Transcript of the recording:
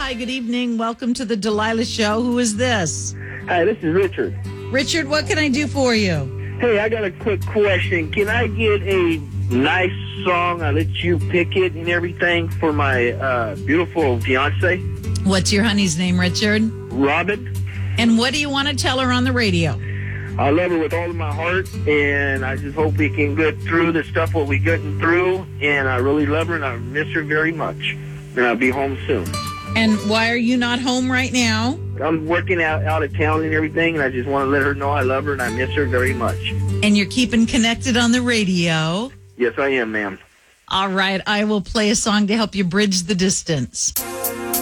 Hi, good evening. Welcome to the Delilah Show. Who is this? Hi, this is Richard. Richard, what can I do for you? Hey, I got a quick question. Can I get a nice song? I let you pick it and everything for my beautiful fiance, What's your honey's name, Richard? Robin. And what do you want to tell her on the radio? I love her with all of my heart, and I just hope we can get through the stuff what we're getting through. And I really love her, and I miss her very much. And I'll be home soon. And why are you not home right now? I'm working out of town and everything, and I just want to let her know I love her and I miss her very much. And you're keeping connected on the radio? Yes, I am, ma'am. All right, I will play a song to help you bridge the distance.